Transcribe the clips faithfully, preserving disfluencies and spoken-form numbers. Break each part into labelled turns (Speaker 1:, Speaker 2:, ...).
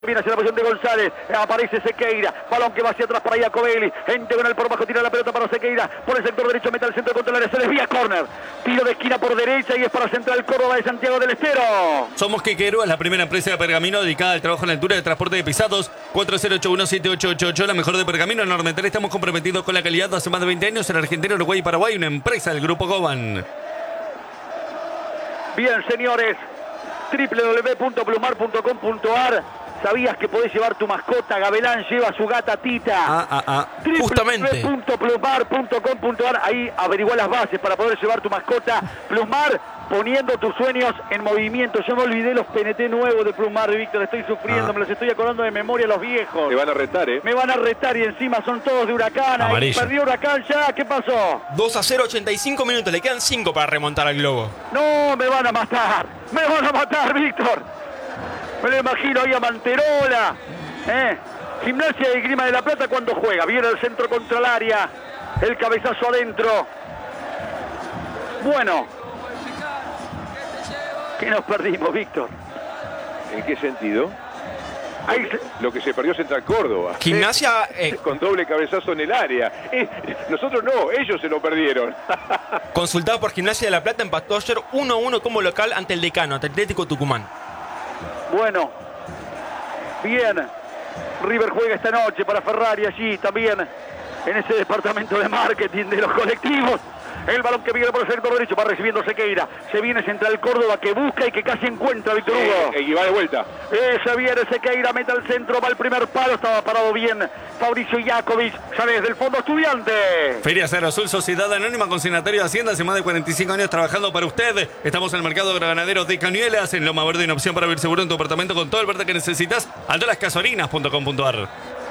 Speaker 1: Viene hacia la posición de González, aparece Sequeira, balón que va hacia atrás para Iacobelli, gente con el por bajo, tira la pelota para Sequeira, por el sector derecho, mete al centro contra el área, se desvía, córner, tiro de esquina por derecha y es para Central Córdoba de Santiago del Estero.
Speaker 2: Somos Quequero, es la primera empresa de Pergamino dedicada al trabajo en altura de transporte de pisados. Cuatro cero ocho uno siete ocho ocho ocho, la mejor de Pergamino. En Normental estamos comprometidos con la calidad hace más de veinte años en Argentina, Uruguay y Paraguay, una empresa del Grupo Goban.
Speaker 1: Bien, señores, doble u doble u doble u punto plumar punto com punto ar. ¿Sabías que podés llevar tu mascota? Gabelán lleva a su gata Tita.
Speaker 2: Ah, ah, ah. Justamente.
Speaker 1: doble u doble u doble u punto plumar punto com punto ar. Ahí averigua las bases para poder llevar tu mascota. Plumar, poniendo tus sueños en movimiento. Yo me olvidé los P N T nuevos de Plumar, Víctor. Estoy sufriendo,
Speaker 2: Ah.
Speaker 1: me los estoy acordando de memoria los viejos.
Speaker 3: Me van a retar, ¿eh?
Speaker 1: Me van a retar y encima son todos de Huracán. Ahí
Speaker 2: Amarillo.
Speaker 1: perdió Huracán ya. ¿Qué pasó?
Speaker 4: dos a cero, ochenta y cinco minutos. Le quedan cinco para remontar al Globo.
Speaker 1: No, me van a matar. Me van a matar, Víctor. Me lo imagino ahí a Manterola. ¿eh? Gimnasia de Grima de la Plata cuando juega. Viene el centro contra el área. El cabezazo adentro. Bueno. ¿Qué nos perdimos, Víctor?
Speaker 3: ¿En qué sentido?
Speaker 1: Ahí se...
Speaker 3: Lo que se perdió Central Córdoba.
Speaker 4: Gimnasia... Eh,
Speaker 3: Con doble cabezazo en el área. Eh, nosotros no, ellos se lo perdieron.
Speaker 4: consultado por Gimnasia de la Plata, empató ayer uno a uno como local ante el Decano, ante Atlético Tucumán.
Speaker 1: Bueno. Bien. River juega esta noche para Ferrari allí también. En ese departamento de marketing de los colectivos. El balón que viene por el sector derecho, va recibiendo Sequeira. Se viene Central Córdoba que busca y que casi encuentra Víctor Hugo.
Speaker 3: Eh, y va de vuelta.
Speaker 1: Eh, se viene Sequeira, mete al centro, va al primer palo, estaba parado bien Fabricio Iacovic, ya desde el fondo Estudiante.
Speaker 2: Feria Cerro Azul, Sociedad Anónima, consignatario de Hacienda, hace más de cuarenta y cinco años trabajando para usted. Estamos en el mercado ganadero de Cañuelas, en Loma Verde, una opción para vivir seguro en tu apartamento con todo el verde que necesitas. altolas casorinas punto com punto ar.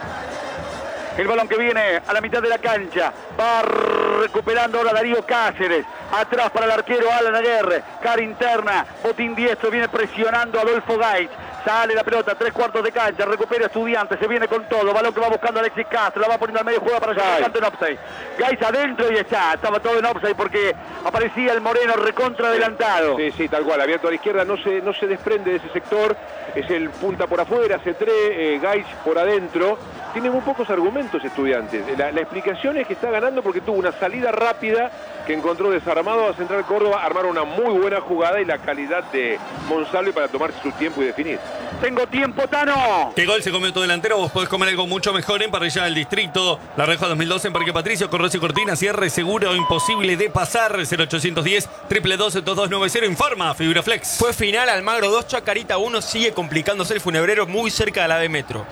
Speaker 1: El balón que viene a la mitad de la cancha. Va recuperando ahora Darío Cáceres. Atrás para el arquero Alan Aguerre. Cara interna. Botín diestro. Viene presionando a Adolfo Gaich. Sale la pelota, tres cuartos de cancha, recupera Estudiante, se viene con todo, balón que va buscando Alexis Castro, la va poniendo al medio, juega para allá, tanto en offside. Gaich adentro y está, estaba todo en offside porque aparecía el Moreno recontra adelantado.
Speaker 3: Sí, sí, tal cual, abierto a la izquierda, no se, no se desprende de ese sector, es el punta por afuera, Cetré, eh, Gaich por adentro. Tiene muy pocos argumentos Estudiantes. La, la explicación es que está ganando porque tuvo una salida rápida que encontró desarmado a Central Córdoba, armaron una muy buena jugada y la calidad de Monsalve para tomarse su tiempo y definir.
Speaker 1: Tengo tiempo, Tano.
Speaker 2: ¿Qué gol se comió tu delantero? Vos podés comer algo mucho mejor en Parrilla del Distrito. La Reja dos mil doce en Parque Patricio, con Rosy Cortina, cierre seguro, imposible de pasar. cero ochocientos diez, triple doce, dos dos nueve cero, informa Fibra Flex.
Speaker 4: Fue final, Almagro dos, Chacarita uno, sigue complicándose el Funebrero muy cerca de la B Metro.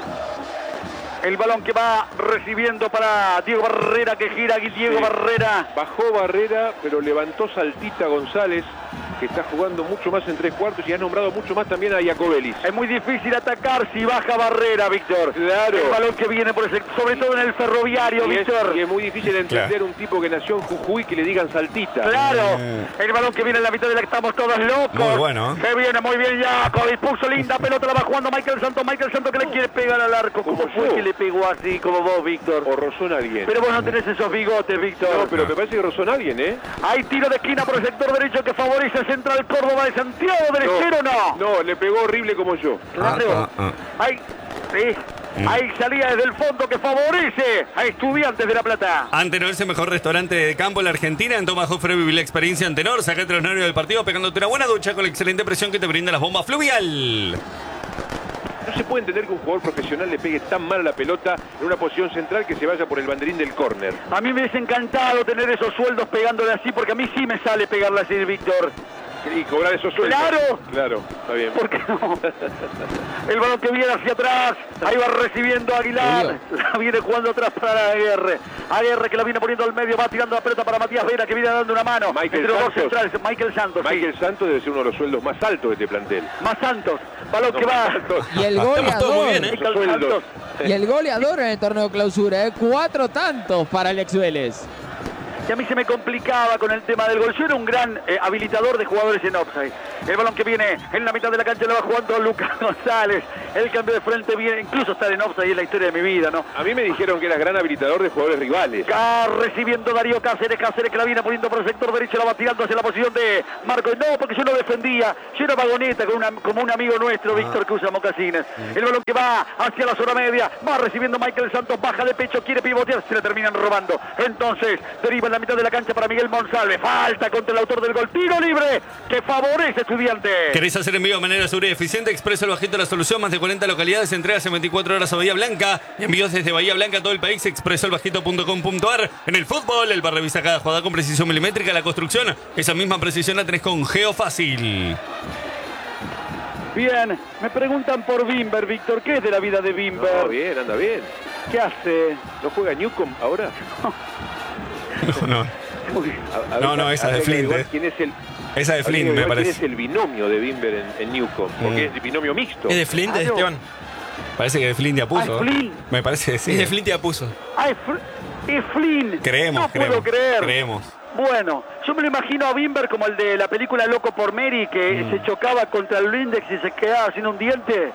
Speaker 1: El balón que va recibiendo para Diego Barrera, que gira aquí Diego
Speaker 3: Sí.
Speaker 1: Barrera.
Speaker 3: Bajó Barrera, pero levantó Saltita González, que está jugando mucho más en tres cuartos y ha nombrado mucho más también a Iacobelis.
Speaker 1: Es muy difícil atacar si baja Barrera, Víctor.
Speaker 3: Claro.
Speaker 1: El balón que viene por ese, sobre todo en el Ferroviario,
Speaker 3: Y es,
Speaker 1: Víctor.
Speaker 3: y es muy difícil entender
Speaker 2: Claro.
Speaker 3: un tipo que nació en Jujuy que le digan Saltita.
Speaker 1: Claro,
Speaker 2: Eh.
Speaker 1: el balón que viene en la mitad de la que estamos todos locos.
Speaker 2: Muy bueno, ¿eh?
Speaker 1: Se viene muy bien Jacobi, puso linda pelota, la va jugando Michael Santos. Michael Santos que le quiere pegar al arco. ¿Cómo
Speaker 3: Como
Speaker 1: fue
Speaker 3: yo.
Speaker 1: que le pegó así, como vos, Víctor?
Speaker 3: O rozó a alguien.
Speaker 1: Pero vos no tenés esos bigotes, Víctor.
Speaker 3: No, pero me parece que rozó a alguien, ¿eh?
Speaker 1: Hay tiro de esquina por el sector derecho que favorece a Central Córdoba de Santiago del Estero, ¿no?
Speaker 3: No, le pegó horrible como yo.
Speaker 1: Claro.
Speaker 2: Ah, ah,
Speaker 1: Hay, sí, hay salida desde el fondo que favorece a Estudiantes de La Plata.
Speaker 2: Antenor es el mejor restaurante de campo en la Argentina. En Tomahawk Fre viví la experiencia Antenor. Sacate los nervios del partido pegándote una buena ducha con la excelente presión que te brinda las bombas Fluvial.
Speaker 3: No se puede entender que un jugador profesional le pegue tan mal a la pelota en una posición central que se vaya por el banderín del córner.
Speaker 1: A mí me hubiese encantado tener esos sueldos pegándole así, porque a mí sí me sale pegarle así, Víctor.
Speaker 3: Y cobrar esos sueldos.
Speaker 1: ¡Claro!
Speaker 3: Claro, está bien.
Speaker 1: ¿Por qué no? El balón que viene hacia atrás, ahí va recibiendo Aguilar, la viene jugando atrás para Aguirre. Aguirre que la viene poniendo al medio, va tirando la pelota para Matías Vera, que viene dando una mano.
Speaker 3: Michael
Speaker 1: entre los dos
Speaker 3: Santos.
Speaker 1: centrales, Michael Santos, sí.
Speaker 3: Michael Santos debe ser uno de los sueldos más altos de este plantel.
Speaker 1: Más Santos, balón
Speaker 3: No,
Speaker 1: que
Speaker 3: más
Speaker 1: va.
Speaker 3: altos.
Speaker 5: Y el
Speaker 4: Estamos todos muy
Speaker 5: goleador.
Speaker 4: bien, ¿eh?
Speaker 1: Michael
Speaker 3: Sueldos.
Speaker 1: Santos.
Speaker 5: Y el goleador en el torneo clausura, ¿eh? Cuatro tantos para Alex Vélez.
Speaker 1: y a mí se me complicaba con el tema del gol. Yo era un gran eh, habilitador de jugadores en offside. El balón que viene en la mitad de la cancha lo va jugando Lucas González. El cambio de frente viene, incluso estar en offside es la historia de mi vida, ¿no?
Speaker 3: A mí me dijeron que eras gran habilitador de jugadores rivales.
Speaker 1: Acá recibiendo Darío Cáceres, Cáceres que la viene poniendo por el sector derecho, la va tirando hacia la posición de Marco. No, porque yo no defendía, yo era vagoneta con una, como un amigo nuestro, ah. Víctor, que usa mocasines. Mm. El balón que va hacia la zona media, va recibiendo Michael Santos, baja de pecho, quiere pivotear, se le terminan robando. Entonces, deriva en la mitad de la cancha para Miguel Monsalve. Falta contra el autor del gol. Tiro libre que favorece a Estudiantes.
Speaker 2: ¿Querés hacer envío de manera segura y eficiente? Expreso el Bajito la solución. Más de cuarenta localidades, entregas en veinticuatro horas a Bahía Blanca. Envíos desde Bahía Blanca a todo el país. expreso el bajito punto com punto ar. En el fútbol, el bar revisa cada jugada con precisión milimétrica. La construcción, esa misma precisión la tenés con Geofácil.
Speaker 1: Bien, me preguntan por Bimber, Víctor. ¿Qué es de la vida de Bimber?
Speaker 3: No, bien, anda bien.
Speaker 1: ¿Qué hace?
Speaker 3: ¿No juega Newcomb ahora?
Speaker 2: No, no. A, a no, no, esa es de Flint. Eh.
Speaker 3: ¿Quién es el,
Speaker 2: esa de Flint, me parece.
Speaker 3: ¿Quién es el binomio de Bimber en, en Newcomb? Porque mm. es el binomio mixto.
Speaker 4: ¿Es de Flint, ah, de Esteban?
Speaker 2: Parece que de Flint ya puso.
Speaker 1: Ah, Flint.
Speaker 2: Me parece que sí.
Speaker 4: Es de Flint ya puso.
Speaker 1: Ah, es, es Flint.
Speaker 2: Creemos,
Speaker 1: no
Speaker 2: creemos.
Speaker 1: puedo creer.
Speaker 2: Creemos.
Speaker 1: Bueno, yo me lo imagino a Bimber como el de la película Loco por Mary, que mm. se chocaba contra el blindex y se quedaba sin un diente.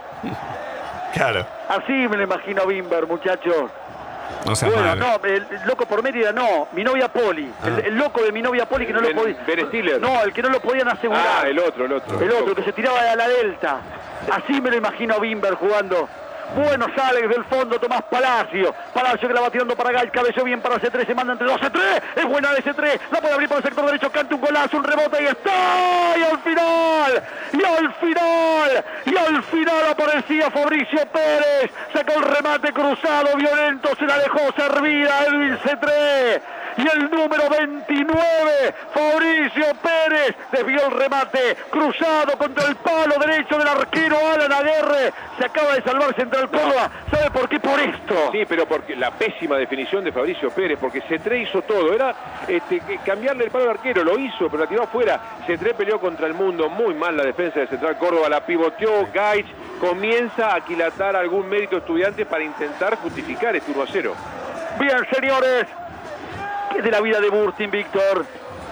Speaker 2: Claro.
Speaker 1: Así me lo imagino a Bimber, muchachos.
Speaker 2: No seas
Speaker 1: bueno,
Speaker 2: mal.
Speaker 1: no, el, el loco por Mérida no, mi novia Poli, ah. el, el loco de mi novia Poli que no
Speaker 3: ben,
Speaker 1: lo podía.
Speaker 3: Ben Stiller.
Speaker 1: No, el que no lo podían asegurar.
Speaker 3: Ah, el otro, el otro.
Speaker 1: El otro, que se tiraba a la Delta. Así me lo imagino a Bimber jugando. Bueno, sale desde el fondo Tomás Palacio. Palacio que la va tirando para Gal, cabeceó bien para C tres, se manda entre dos. C tres, es buena de C tres, la puede abrir por el sector derecho, canta un golazo, un rebote y está. Y al final, y al final, y al final aparecía Fabricio Pérez. Sacó el remate cruzado, violento, se la dejó servida Edwin C tres. Y el número veintinueve, Fabricio Pérez, desvió el remate cruzado contra el palo derecho del arquero Alan Aguerre. Se acaba de salvar Central Córdoba. ¿Sabe por qué? Por esto.
Speaker 3: Sí, pero porque la pésima definición de Fabricio Pérez, porque Cetré hizo todo. Era este, cambiarle el palo al arquero, lo hizo, pero la tiró afuera. Cetré peleó contra el mundo, muy mal la defensa de Central Córdoba, la pivoteó Gaich. Comienza a aquilatar algún mérito estudiante para intentar justificar este uno a cero.
Speaker 1: Bien, señores. ¿Qué es de la vida de Burtin, Víctor?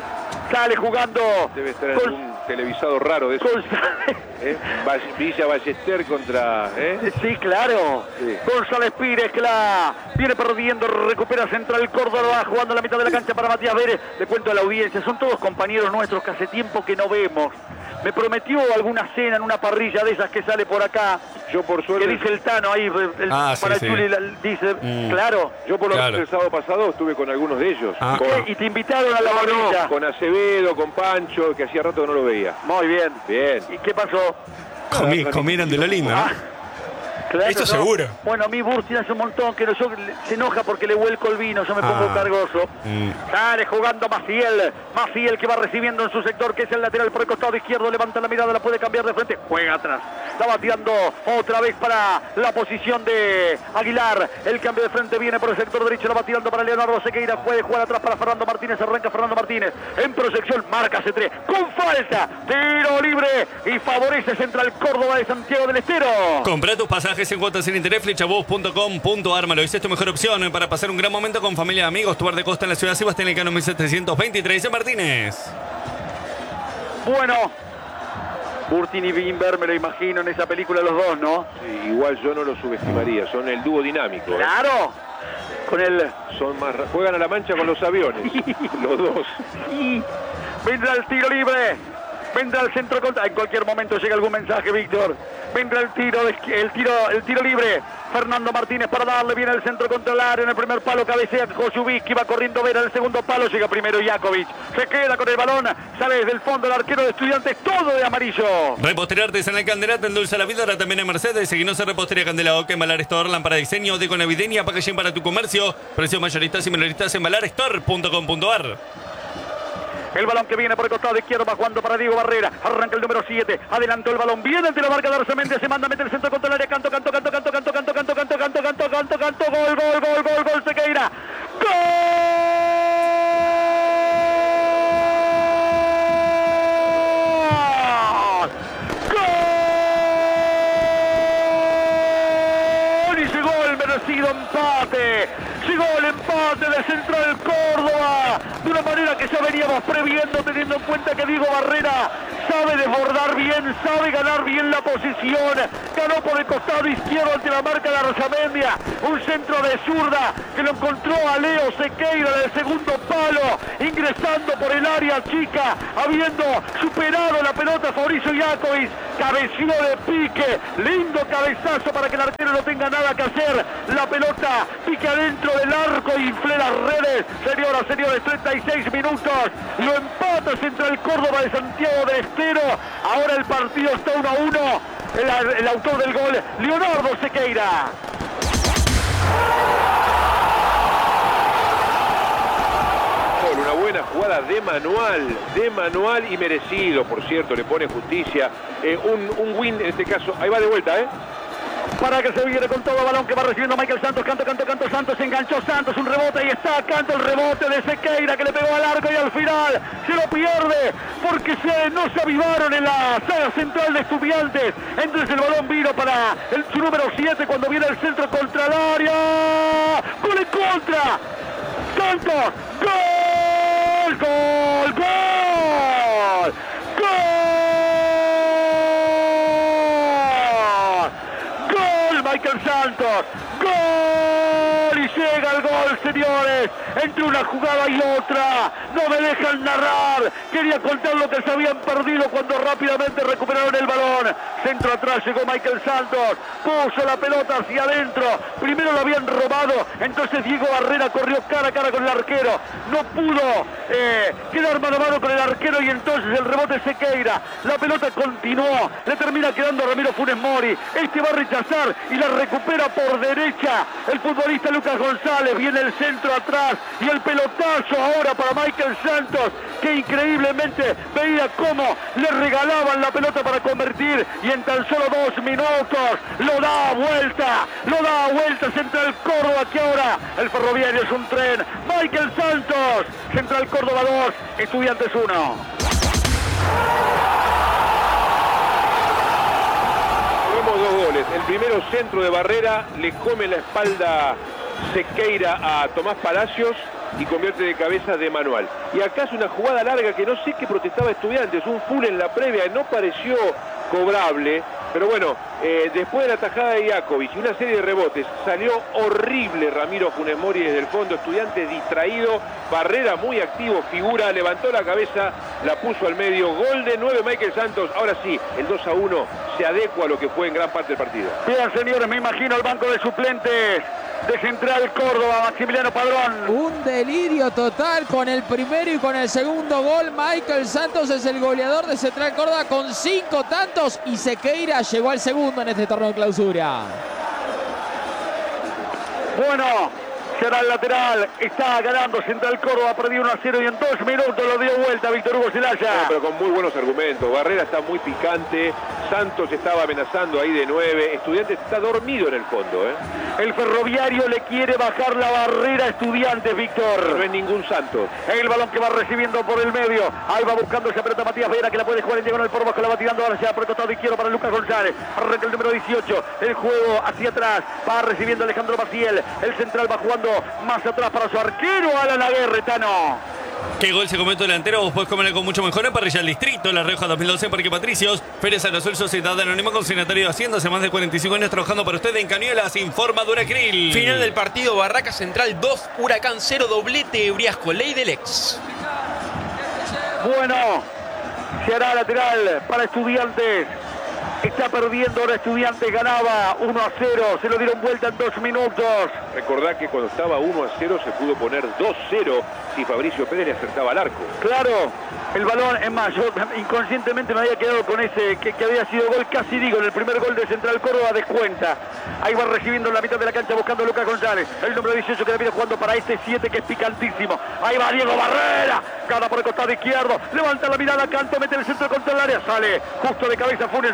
Speaker 1: Sale jugando.
Speaker 3: Debe estar en con, un televisado raro de eso. Con, ¿Eh? Villa Ballester contra... ¿eh?
Speaker 1: Sí, claro. Sí. González Pires que la viene perdiendo, recupera Central Córdoba, jugando a la mitad de la cancha para Matías Vélez. Le cuento a la audiencia, son todos compañeros nuestros que hace tiempo que no vemos. Me prometió alguna cena en una parrilla de esas que sale por acá.
Speaker 3: Yo por suerte...
Speaker 1: Que dice el Tano ahí, el,
Speaker 2: ah,
Speaker 1: para
Speaker 2: sí,
Speaker 1: el Chuli,
Speaker 2: sí.
Speaker 1: dice,
Speaker 2: mm.
Speaker 1: claro.
Speaker 3: Yo por lo
Speaker 2: claro.
Speaker 3: menos el sábado pasado estuve con algunos de ellos.
Speaker 2: Ah.
Speaker 3: Con,
Speaker 1: y te invitaron a la parrilla.
Speaker 3: No, con Acevedo, con Pancho, que hacía rato que no lo veía.
Speaker 1: Muy bien.
Speaker 3: Bien.
Speaker 1: ¿Y qué pasó?
Speaker 2: Comí, comieron de lo lindo, ¿no?
Speaker 1: Ah. Claro,
Speaker 4: Esto
Speaker 1: no.
Speaker 4: seguro.
Speaker 1: Bueno, a mí Bursin hace un montón que no, yo, se enoja porque le vuelco el vino, yo me pongo
Speaker 2: ah.
Speaker 1: cargoso.
Speaker 2: Mm.
Speaker 1: Sale jugando Maciel, Maciel que va recibiendo en su sector, que es el lateral por el costado izquierdo, levanta la mirada, la puede cambiar de frente, juega atrás. La va tirando otra vez para la posición de Aguilar. El cambio de frente viene por el sector derecho, la va tirando para Leonardo Sequeira, puede jugar atrás para Fernando Martínez, arranca Fernando Martínez. En proyección, marca C tres, con falta, tiro libre y favorece Central Córdoba de Santiago del Estero.
Speaker 2: Comprá tus pasajes en cuotas sin interés, flechabús punto com punto ar. Lo hice, es tu mejor opción para pasar un gran momento con familia y amigos. Tu bar de costa en la ciudad de Sebastián Elcano mil setecientos veintitrés en Martínez.
Speaker 1: Bueno, Burtin y Bimber, me lo imagino en esa película los dos, ¿no?
Speaker 3: Sí, igual yo no lo subestimaría, son el dúo dinámico. ¿eh?
Speaker 1: Claro, con el...
Speaker 3: Son más, juegan a la mancha con los aviones, los dos.
Speaker 1: Y vendrá el tiro libre, vendrá el centro contra... En cualquier momento llega algún mensaje, Víctor. Vendrá el tiro, el tiro, el tiro libre. Fernando Martínez para darle, viene el centro contra el área, en el primer palo cabecea Josubic, va corriendo Vera, en el segundo palo llega primero Jakovic, se queda con el balón, sale desde el fondo el arquero de Estudiantes, todo de amarillo.
Speaker 2: Repostería Artesanal Candelato endulza la vida, ahora también en Mercedes. Seguinos en Repostería Candela Oca, Embalar Store, lámpara de diseño, deco navideña, packaging para tu comercio, precios mayoristas y minoristas en embalar store punto com punto ar.
Speaker 1: El balón que viene por el costado izquierdo, va jugando para Diego Barrera. Arranca el número siete. Adelantó el balón. Viene ante la marca de Arcemente. Se manda, mete el centro contra el área. Canto, canto, canto, canto, canto, canto, canto, canto, canto, canto, canto, canto. Gol, gol, gol, gol, gol. Sequeira. ¡Gol! ¡Gol! Y llegó el hubiera sido empate. Llegó el empate de Central Córdoba de una manera que ya veníamos previendo, teniendo en cuenta que Diego Barrera sabe desbordar bien, sabe ganar bien la posición. Ganó por el costado izquierdo ante la marca de Arzamendia. Un centro de zurda que lo encontró a Leo Sequeira del segundo palo, ingresando por el área chica, habiendo superado la pelota Fabricio Iacovic. Cabeció de pique, lindo cabezazo para que el arquero no tenga nada que hacer. La pelota pique adentro del arco y inflé las redes. Señoras, señores, treinta y seis minutos. Lo empata Central Córdoba de Santiago del Estero. Ahora el partido está uno a uno. El, el autor del gol, Leonardo Sequeira.
Speaker 3: Una buena jugada de manual, de manual y merecido, por cierto, le pone justicia. Eh, un, un win en este caso. Ahí va de vuelta, ¿eh?
Speaker 1: Para que se viene con todo, balón que va recibiendo Michael Santos, canto, canto, canto, Santos, se enganchó Santos, un rebote y está canto el rebote de Sequeira que le pegó al arco y al final se lo pierde porque se, no se avivaron en la saga central de Estudiantes. Entonces el balón vino para el, su número siete cuando viene el centro contra el área. ¡Gol en contra! ¡Santos! ¡Gol! ¡Gol! ¡Gol! ¡Gol! Michael Santos, gol y llega el gol, señores, entre una jugada y otra, no me dejan narrar, quería contar lo que se habían perdido cuando rápidamente recuperaron el balón. Centro atrás llegó Michael Santos, puso la pelota hacia adentro, primero lo habían robado, entonces Diego Barrera corrió cara a cara con el arquero, no pudo eh, quedar mano a mano con el arquero y entonces el rebote Sequeira, la pelota continuó, le termina quedando a Ramiro Funes Mori, este va a rechazar y la recupera por derecha el futbolista Lucas González, viene el centro atrás y el pelotazo ahora para Michael Santos, que increíblemente veía cómo le regalaban la pelota para convertir y en tan solo dos minutos lo da vuelta, lo da vuelta Central Córdoba, que ahora el Ferroviario es un tren. Michael Santos, Central Córdoba dos, Estudiantes uno.
Speaker 3: Tenemos dos goles, el primero centro de Barrera, le come la espalda Sequeira a Tomás Palacios y convierte de cabeza de manual. Y acá es una jugada larga que no sé qué protestaba Estudiantes, un full en la previa, no pareció cobrable, pero bueno, eh, después de la tajada de Iacovic y una serie de rebotes, salió horrible Ramiro Funes Mori desde el fondo, Estudiantes distraído, Barrera muy activo, figura, levantó la cabeza, la puso al medio, gol de nueve Michael Santos, ahora sí, el dos a uno se adecua a lo que fue en gran parte del partido.
Speaker 1: Bien, señores, me imagino el banco de suplentes de Central Córdoba, Maximiliano Padrón.
Speaker 5: Un delirio total con el primero y con el segundo gol. Michael Santos es el goleador de Central Córdoba con cinco tantos y Sequeira llegó al segundo en este torneo de clausura.
Speaker 1: Bueno, será el lateral, está ganando Central Córdoba, perdió uno a cero y en dos minutos lo dio vuelta Víctor Hugo Zelaya.
Speaker 3: No, pero con muy buenos argumentos, Barrera está muy picante, Santos estaba amenazando ahí de nueve, Estudiantes está dormido en el fondo, ¿eh?
Speaker 1: El Ferroviario le quiere bajar la barrera a Estudiantes, Víctor.
Speaker 3: No es ningún Santos.
Speaker 1: El balón que va recibiendo por el medio, ahí va buscando esa pelota Matías Vera, que la puede jugar en diagonal por bajo, la va tirando ahora ya por el costado izquierdo para Lucas González, arranca el número dieciocho, el juego hacia atrás, va recibiendo Alejandro Maciel, el central va jugando más atrás para su arquero, Alan Aguirre, Tano.
Speaker 2: ¿Qué gol se comete delantero? Vos podés comer con mucho mejor en Parrilla El Distrito, La Rioja dos mil doce, Parque Patricios, Feria San Azul, Sociedad Anónima, consignatario de Hacienda, hace más de cuarenta y cinco años trabajando para usted en Cañuelas, informa Duracril.
Speaker 4: Final del partido, Barraca Central dos, Huracán cero, doblete de Briasco, ley del ex.
Speaker 1: Bueno, se hará lateral para Estudiantes. Está perdiendo ahora Estudiantes, ganaba uno a cero, se lo dieron vuelta en dos minutos.
Speaker 3: Recordá que cuando estaba uno a cero se pudo poner dos cero si Fabricio Pérez le acertaba al arco.
Speaker 1: Claro, el balón, es más, yo inconscientemente me había quedado con ese que, que había sido gol, casi digo, en el primer gol de Central Córdoba, descuenta. Ahí va recibiendo en la mitad de la cancha buscando a Lucas González, el número dieciocho que le viene jugando para este siete que es picantísimo. Ahí va Diego Barrera, gana por el costado izquierdo, levanta la mirada, canto, mete el centro contra el área, sale justo de cabeza Funes Mori,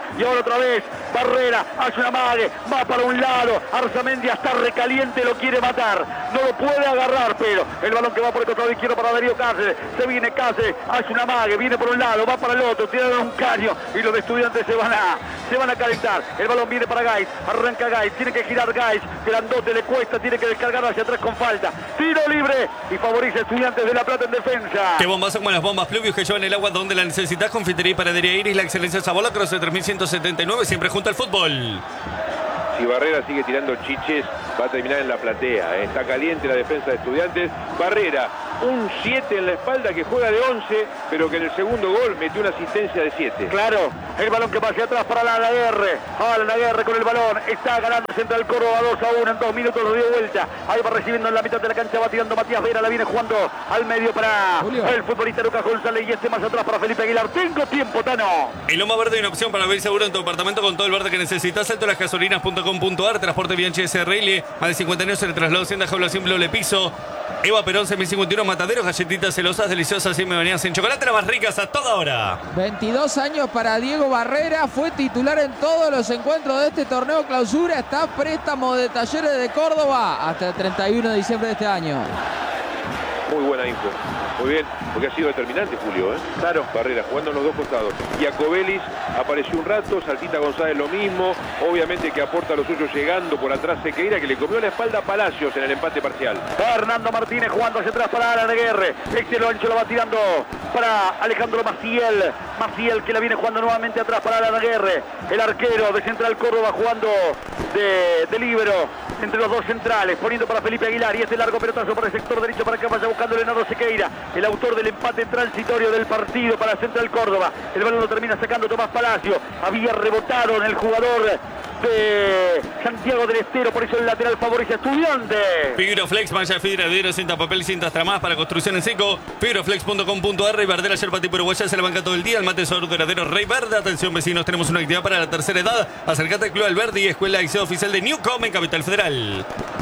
Speaker 1: Y ahora otra vez, Barrera, hace una mague, va para un lado. Arzamendi está recaliente, lo quiere matar. No lo puede agarrar, pero el balón que va por el costado izquierdo para Darío Cáceres. Se viene Cáceres, hace una mague, viene por un lado, va para el otro, tiraron un caño y los de Estudiantes se van a, se van a calentar. El balón viene para Gais, arranca Gais, tiene que girar Gais, grandote le cuesta, tiene que descargar hacia atrás con falta. Tiro libre y favorece a Estudiantes de La Plata en defensa.
Speaker 2: Qué bombas son como las bombas Pluvius que llevan el agua donde la necesitas. Confitería y panadería Iris, la excelencia Sabola, Croce tres mil ciento setenta y nueve, siempre junto al fútbol.
Speaker 3: Si Barrera sigue tirando chiches, va a terminar en la platea. ¿eh? Está caliente la defensa de Estudiantes. Barrera, un siete en la espalda, que juega de once, pero que en el segundo gol metió una asistencia de siete.
Speaker 1: Claro, el balón que va hacia atrás para la Laguerre. Ah, la Laguerre con el balón. Está ganando Central Córdoba dos a uno. En dos minutos lo dio vuelta. Ahí va recibiendo en la mitad de la cancha, va tirando Matías Vera. La viene jugando al medio para Julio. El futbolista Lucas González. Y este más atrás para Felipe Aguilar. Tengo tiempo, Tano.
Speaker 2: En Loma Verde hay una opción para vivir seguro en tu apartamento con todo el verde que necesitas. Alto las gasolinas punto com punto ar. Transporte Bianchi S R L. Más de cincuenta años en el traslado Hacienda Jaula Simple Doble Piso. Eva Perón, seis mil cincuenta y uno, Mataderos, galletitas celosas, deliciosas y me venían sin chocolate, las más ricas a toda hora.
Speaker 5: veintidós años para Diego Barrera, fue titular en todos los encuentros de este torneo clausura, está a préstamo de Talleres de Córdoba hasta el treinta y uno de diciembre de este año.
Speaker 3: Muy buena info. Muy bien, porque ha sido determinante Julio, ¿eh? Claro. Barrera jugando en los dos costados. Iacobelis apareció un rato, Saltita González lo mismo. Obviamente que aporta lo suyo llegando por atrás Sequeira, que le comió la espalda a Palacios en el empate parcial.
Speaker 1: Fernando Martínez jugando hacia atrás para Alan Aguirre. Este lo ancho lo va tirando para Alejandro Maciel. Maciel que la viene jugando nuevamente atrás para Alan Aguirre. El arquero de Central Córdoba jugando de, de líbero entre los dos centrales, poniendo para Felipe Aguilar. Y este largo pelotazo para el sector derecho para que vaya buscando Leonardo Sequeira, el autor del empate transitorio del partido para Central Córdoba. El balón lo termina sacando Tomás Palacio. Había rebotado en el jugador de Santiago del Estero, por eso el lateral favorece a Estudiantes.
Speaker 2: Fibroflex, malla de fibra, vidrio, cinta, papel, cintas tramadas para construcción en seco. Fibroflex punto com punto ar. Rey Verde, la yerba tipo uruguaya, se la banca todo el día. El mate sobre duradero Rey Verde. Atención vecinos, tenemos una actividad para la tercera edad. Acércate al Club Alberdi y Escuela de Liceo Oficial de Newcom en Capital Federal.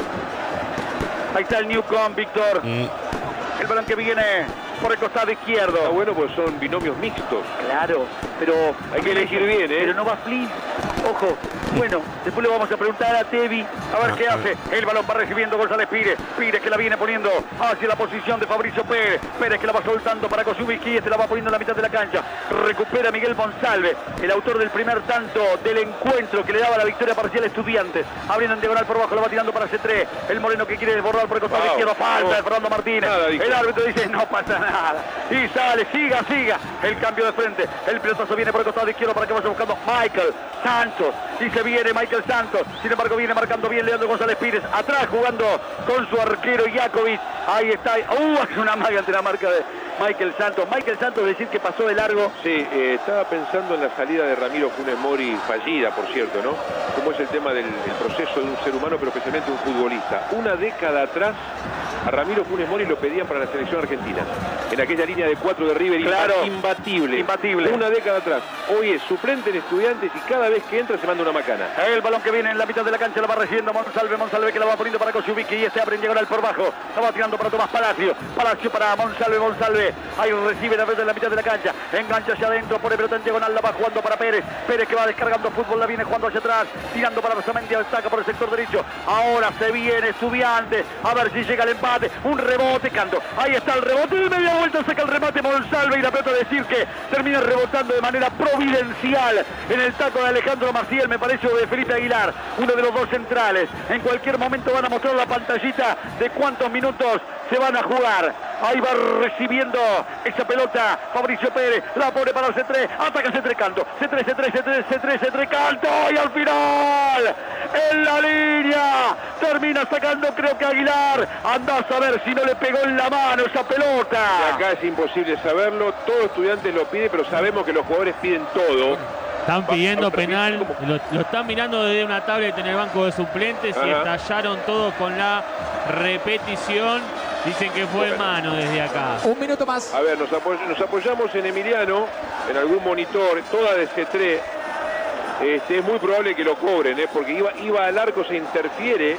Speaker 1: Ahí está el Newcom, Víctor. Mm. El balón que viene por el costado izquierdo.
Speaker 3: Está bueno, pues son binomios mixtos.
Speaker 1: Claro, pero
Speaker 3: hay que elegir bien, ¿eh?
Speaker 1: Pero no va Flynn. Ojo. Bueno, después le vamos a preguntar a Tevi a ver ah, qué hace. El balón va recibiendo González Pires. Pires que la viene poniendo hacia la posición de Fabricio Pérez. Pérez que la va soltando para Kosubicki y este la va poniendo en la mitad de la cancha. Recupera Miguel Monsalve, el autor del primer tanto del encuentro que le daba la victoria parcial a Estudiantes. Abriendo en diagonal por abajo, la va tirando para C tres. El Moreno que quiere desbordar por el costado wow. izquierdo. Falta no. de Fernando Martínez. Nada, el árbitro dice no pasa nada. Y sale, siga, siga. El cambio de frente. El pelotazo viene por el costado izquierdo para que vaya buscando Michael Santos. Y se viene Michael Santos. Sin embargo, viene marcando bien Leandro González Pires. Atrás jugando con su arquero Iacovic. Ahí está. Uh, es una magia ante la marca de Michael Santos. Michael Santos, decir que pasó de largo.
Speaker 3: Sí, eh, estaba pensando en la salida de Ramiro Funes Mori, fallida, por cierto, ¿no? Cómo es el tema del el proceso de un ser humano, pero especialmente un futbolista. Una década atrás, a Ramiro Funes Mori lo pedían para la selección argentina. En aquella línea de cuatro de River,
Speaker 1: claro,
Speaker 3: imbatible.
Speaker 1: Imbatible.
Speaker 3: Una década atrás. Hoy es suplente en Estudiantes y cada vez que entra se manda una macana.
Speaker 1: El balón que viene en la mitad de la cancha lo va recibiendo Monsalve. Monsalve que la va poniendo para Kosubicki y este abre en diagonal por bajo. La va tirando para Tomás Palacio. Palacio para Monsalve. Monsalve. Ahí recibe la vez en la mitad de la cancha. Engancha hacia adentro. Pone pelota en diagonal. La va jugando para Pérez. Pérez que va descargando fútbol. La viene jugando hacia atrás. Tirando para Rosamenti. Destaca por el sector derecho. Ahora se viene Estudiantes. A ver si llega el empate. Un rebote. Canto. Ahí está el rebote. Y media vuelta saca el remate Monsalve. Y la pelota decir que termina rebotando de manera providencial en el taco de Alejandro Maciel. Me parece de Felipe Aguilar. Uno de los dos centrales. En cualquier momento van a mostrar la pantallita de cuántos minutos se van a jugar. Ahí va recibiendo esa pelota Fabricio Pérez, la pone para el C tres, ataca C tres Canto, C tres, C tres, C tres, C tres, C tres Canto, y al final, en la línea, termina sacando creo que Aguilar, anda a saber si no le pegó en la mano esa pelota.
Speaker 3: Y acá es imposible saberlo, todo estudiante lo pide, pero sabemos que los jugadores piden todo.
Speaker 6: Están pidiendo penal, lo, lo están mirando desde una tablet en el banco de suplentes. Ajá. Y estallaron todos con la repetición. Dicen que fue en mano desde acá.
Speaker 5: Un minuto más.
Speaker 3: A ver, nos, apoy nos apoyamos en Emiliano, en algún monitor, toda de C tres. Este, es muy probable que lo cobren, ¿eh? Porque iba, iba al arco, se interfiere.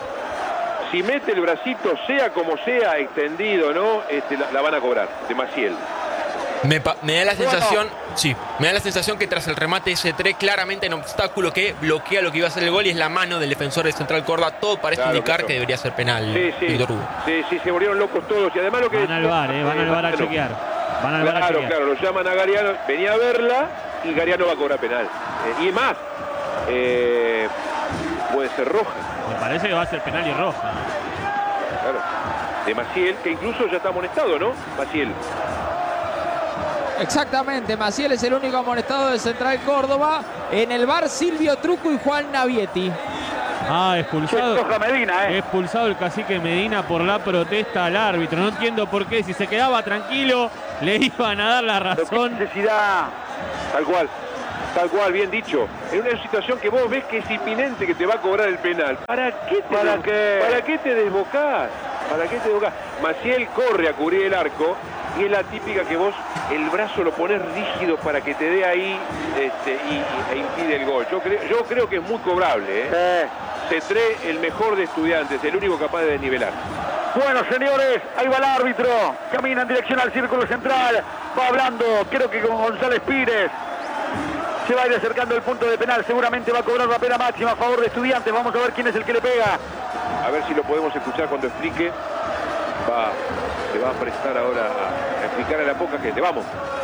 Speaker 3: Si mete el bracito, sea como sea, extendido, ¿no? Este, la, la van a cobrar, de Maciel.
Speaker 4: Me, pa- me da la sensación, sí, me da la sensación que tras el remate de C tres claramente hay un obstáculo que bloquea lo que iba a ser el gol y es la mano del defensor de Central Córdoba. Todo parece
Speaker 3: Claro,
Speaker 4: indicar
Speaker 3: claro.
Speaker 4: que debería ser penal.
Speaker 3: Sí, sí.
Speaker 4: Víctor Hugo.
Speaker 3: Sí, sí, se volvieron locos todos. Y además lo que
Speaker 6: Van al bar, eh, van al bar a
Speaker 3: Claro.
Speaker 6: chequear. Van al bar a
Speaker 3: Claro,
Speaker 6: chequear.
Speaker 3: claro, lo llaman a Gariano, venía a verla y Gariano va a cobrar penal. Eh, y más, eh, puede ser roja,
Speaker 6: Me parece que va a ser penal y roja.
Speaker 3: claro. De Maciel, que incluso ya está amonestado, ¿no? Maciel.
Speaker 5: Exactamente, Maciel es el único amonestado de Central Córdoba. En el bar Silvio Truco y Juan Navietti.
Speaker 6: Ah, expulsado.
Speaker 1: Roja Medina, ¿eh?
Speaker 6: Expulsado el cacique Medina por la protesta al árbitro. No entiendo por qué. Si se quedaba tranquilo, le iban a dar la
Speaker 1: Pero qué
Speaker 6: razón.
Speaker 1: necesidad.
Speaker 3: Tal cual, tal cual, bien dicho. En una situación que vos ves que es inminente que te va a cobrar el penal. ¿Para qué te,
Speaker 1: ¿Para
Speaker 3: des-
Speaker 1: qué?
Speaker 3: ¿Para qué te desbocás? ¿Para qué te desbocás? Maciel corre a cubrir el arco y es la típica que vos el brazo lo pones rígido para que te dé ahí este, y, y- e impide el gol. Yo creo, yo creo que es muy cobrable, ¿eh?
Speaker 1: Eh,
Speaker 3: Cetré, el mejor de Estudiantes, el único capaz de desnivelar.
Speaker 1: Bueno, señores, ahí va el árbitro. Camina en dirección al círculo central. Va hablando, creo que con González Pires. Se va a ir acercando el punto de penal. Seguramente va a cobrar la pena máxima a favor de Estudiantes. Vamos a ver quién es el que le pega.
Speaker 3: A ver si lo podemos escuchar cuando explique. Va, se va a prestar ahora a, a explicar a la poca gente. Vamos.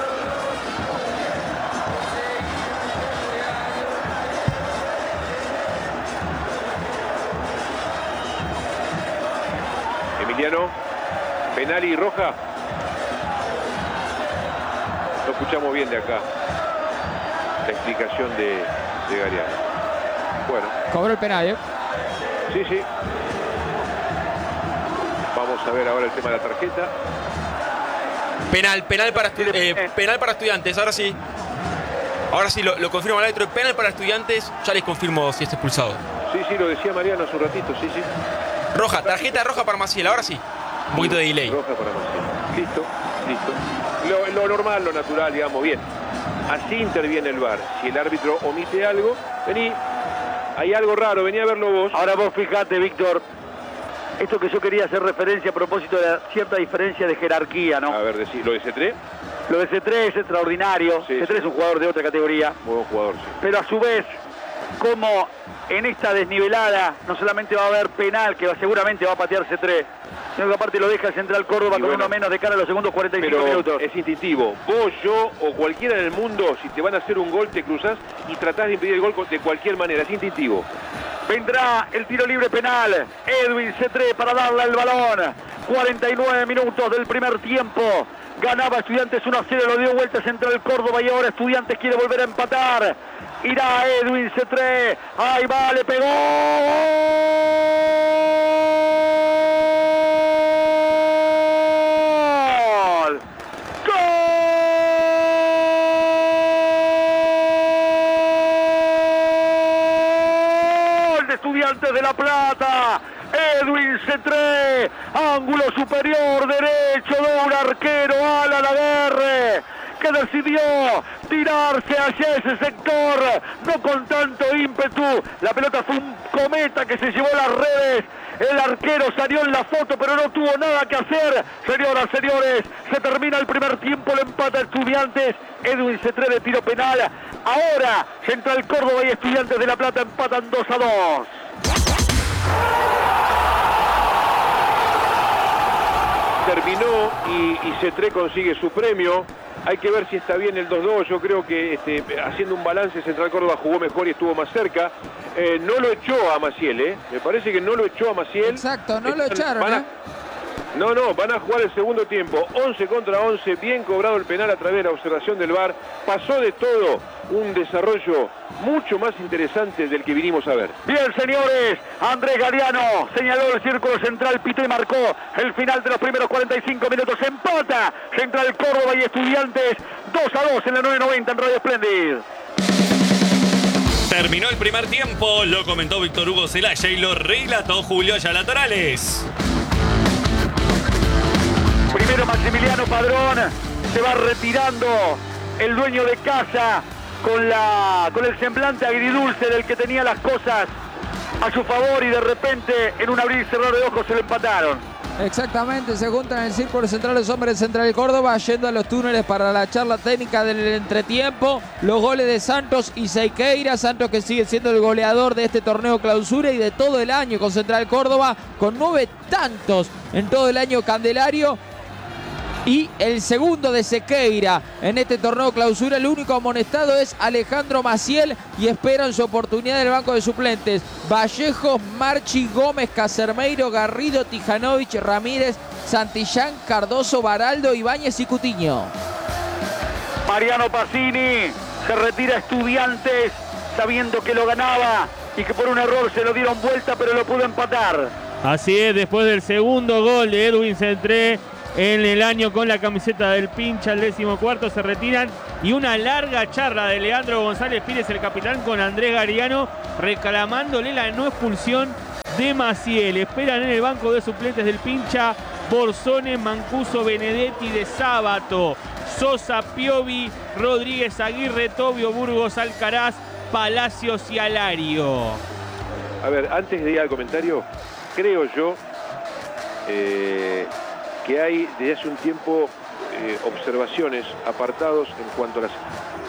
Speaker 3: Emiliano, penal y roja. Lo escuchamos bien de acá. La explicación de, de Gariano. Bueno,
Speaker 5: Cobró el penal, ¿eh?
Speaker 3: sí, sí. Vamos a ver ahora el tema de la tarjeta.
Speaker 4: Penal, penal para, estu- eh, penal para Estudiantes, ahora sí. Ahora sí, lo, lo confirma el árbitro. Penal para Estudiantes, ya les confirmo si está expulsado.
Speaker 3: Sí, sí, lo decía Mariano hace un ratito, sí, sí.
Speaker 4: Roja, tarjeta roja para Maciel, ahora sí. Un poquito de delay.
Speaker 3: Roja para Marcelo. Listo, listo. Lo, lo normal, lo natural, digamos, bien. Así interviene el V A R. Si el árbitro omite algo, vení, hay algo raro, vení a verlo vos.
Speaker 1: Ahora vos fijate, Víctor. Esto que yo quería hacer referencia a propósito de la cierta diferencia de jerarquía, ¿no?
Speaker 3: A ver, decí, lo de C tres,
Speaker 1: Lo de C tres es extraordinario.
Speaker 3: Sí,
Speaker 1: C tres
Speaker 3: sí.
Speaker 1: es un jugador de otra categoría.
Speaker 3: muy buen jugador, sí.
Speaker 1: Pero a su vez, como en esta desnivelada no solamente va a haber penal, que va- seguramente va a patear C tres, sino que aparte lo deja el Central Córdoba
Speaker 3: Y
Speaker 1: con
Speaker 3: bueno,
Speaker 1: uno menos de cara a los segundos cuarenta y cinco
Speaker 3: Pero
Speaker 1: minutos.
Speaker 3: es instintivo. Vos, yo o cualquiera en el mundo, si te van a hacer un gol, te cruzás y tratás de impedir el gol de cualquier manera. Es instintivo.
Speaker 1: Vendrá el tiro libre penal. Edwin C tres para darle el balón. cuarenta y nueve minutos del primer tiempo. Ganaba Estudiantes uno a cero, lo dio vuelta Central Córdoba y ahora Estudiantes quiere volver a empatar. Irá Edwin C tres. Ahí va, le pegó. ¡Gol! ¡Gol de Estudiantes de La Plata! Edwin C tres, ángulo superior derecho de un arquero, Alan Aguerre, que decidió tirarse hacia ese sector, no con tanto ímpetu. La pelota fue un cometa que se llevó las redes. El arquero salió en la foto, pero no tuvo nada que hacer. Señoras, señores, se termina el primer tiempo, le empata Estudiantes. Edwin C tres de tiro penal. Ahora, Central Córdoba y Estudiantes de La Plata empatan dos a dos.
Speaker 3: Terminó y, y C tres consigue su premio. Hay que ver si está bien el dos dos. Yo creo que este, haciendo un balance, Central Córdoba jugó mejor y estuvo más cerca. Eh, no lo echó a Maciel, ¿eh? Me parece que no lo echó a Maciel.
Speaker 5: Exacto, no lo
Speaker 3: Están-
Speaker 5: echaron,
Speaker 3: van a-
Speaker 5: ¿eh?
Speaker 3: No, no, van a jugar el segundo tiempo. once contra once, bien cobrado el penal a través de la observación del V A R. Pasó de todo, un desarrollo mucho más interesante del que vinimos a ver.
Speaker 1: Bien, señores, Andrés Gariano señaló el círculo central, pitó y marcó el final de los primeros cuarenta y cinco minutos. Empata Central Córdoba y Estudiantes dos a dos en la nueve noventa en Radio Splendid.
Speaker 2: Terminó el primer tiempo, lo comentó Víctor Hugo Celaya y lo relató Julio Ayalatorales.
Speaker 1: Primero Maximiliano Padrón, se va retirando el dueño de casa con, la, con el semblante agridulce del que tenía las cosas a su favor y de repente en un abrir y cerrar de ojos se lo empataron.
Speaker 5: Exactamente, se juntan en el círculo central los hombres de Central Córdoba, yendo a los túneles para la charla técnica del entretiempo. Los goles de Santos y Sequeira. Santos, que sigue siendo el goleador de este torneo clausura y de todo el año con Central Córdoba, con nueve tantos en todo el año Candelario. Y el segundo de Sequeira en este torneo clausura. El único amonestado es Alejandro Maciel y esperan su oportunidad en el banco de suplentes. Vallejos, Marchi, Gómez, Casermeiro, Garrido, Tijanovic, Ramírez, Santillán, Cardoso, Baraldo, Ibáñez y Cutiño.
Speaker 1: Mariano Pacini se retira Estudiantes sabiendo que lo ganaba y que por un error se lo dieron vuelta, pero lo pudo empatar.
Speaker 6: Así es, después del segundo gol de Edwin Centré en el año con la camiseta del Pincha, el décimo cuarto, se retiran y una larga charla de Leandro González Pires, el capitán, con Andrés Gariano, reclamándole la no expulsión de Maciel. Esperan en el banco de suplentes del Pincha Borzone, Mancuso, Benedetti, De Sábato, Sosa, Piovi, Rodríguez, Aguirre, Tobio, Burgos, Alcaraz, Palacios y Alario.
Speaker 3: A ver, antes de ir al comentario, creo yo eh, que hay desde hace un tiempo eh, observaciones, apartados en cuanto a las